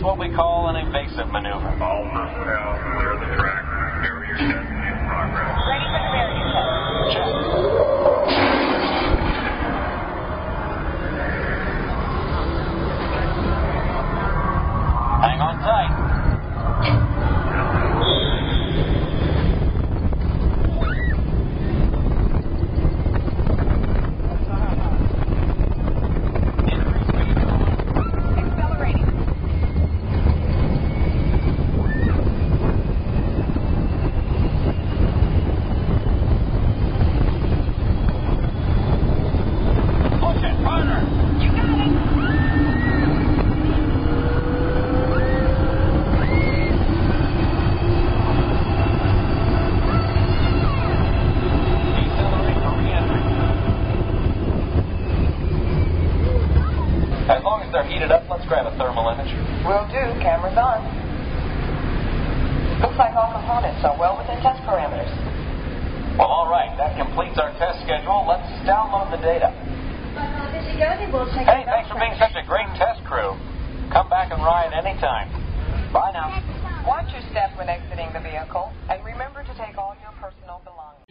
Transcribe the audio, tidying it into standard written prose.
what we call an evasive maneuver. All personnel clear the track. Barrier testing in progress. Ready for the barrier test. Check. Hang on tight. As long as they're heated up, let's grab a thermal image. Will do. Camera's on. Looks like all components are well within test parameters. Well, all right. That completes our test schedule. Let's download the data. Hey, thanks for being such a great test crew. Come back and ride anytime. Bye now. Watch your step when exiting the vehicle, and remember to take all your personal belongings.